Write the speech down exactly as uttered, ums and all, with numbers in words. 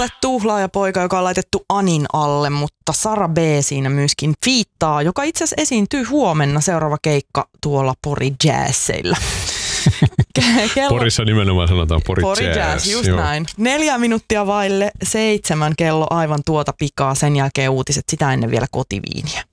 alle tuhlaajapoika, joka on laitettu Anin alle, mutta Sara B siinä myöskin fiittaa, joka itse asiassa esiintyy huomenna seuraava keikka tuolla Pori Jazzilla. Kello... Porissa nimenomaan sanotaan Pori, Pori Jazz. Jazz just joo. näin. Neljä minuuttia vaille seitsemän kello aivan tuota pikaa, sen jälkeen uutiset, sitä ennen vielä kotiviiniä.